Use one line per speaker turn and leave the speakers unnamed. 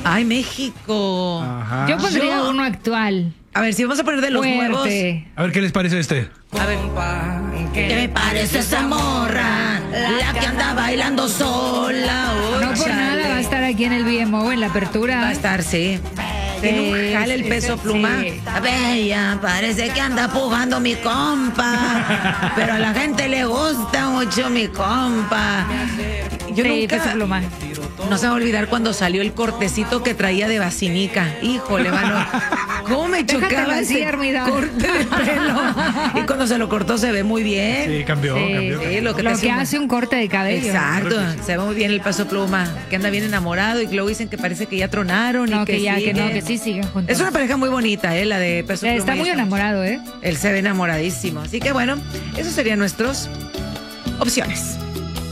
Ay, México.
Ajá.
Yo pondría uno actual.
A ver, si vamos a poner de los nuevos.
A ver, ¿qué les parece este?
A ver. ¿Qué me parece esa morra? La que anda bailando sola. Oh,
No por
chale.
nada va a estar aquí en el BMO, en la apertura.
Va a estar, sí. Tiene un jale el Peso Pluma.
Sí.
A ver, ella parece que anda pujando mi compa. Pero a la gente le gusta mucho mi compa. Yo
Sí,
nunca...
Peso Pluma.
No se va a olvidar cuando salió el cortecito que traía de vacinica. Híjole, mano. ¿Cómo me
Déjatela
chocaba
así,
ese
Armida.
corte de pelo? Y cuando se lo cortó se ve muy bien.
Sí, cambió.
Sí, lo que,
Lo que hace un corte de cabello.
Exacto, se ve muy bien el Peso Pluma, que anda bien enamorado y luego dicen que parece que ya tronaron
No,
y que
ya, que no,
siguen.
que sí siguen juntos.
Es una pareja muy bonita, la de Peso Pluma.
Está
y
muy enamorado,
Él se ve enamoradísimo. Así que bueno, esos serían nuestros opciones.